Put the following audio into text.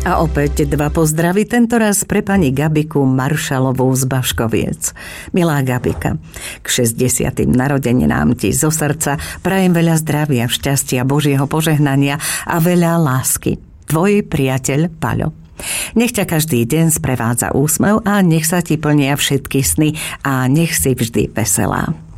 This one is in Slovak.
A opäť 2 pozdravy, tentoraz pre pani Gabiku Maršalovú z Baškoviec. Milá Gabika, k 60. narodeninám ti zo srdca prajem veľa zdravia, šťastia, Božieho požehnania a veľa lásky. Tvoj priateľ Paľo. Nech ťa každý deň sprevádza úsmev a nech sa ti plnia všetky sny a nech si vždy veselá.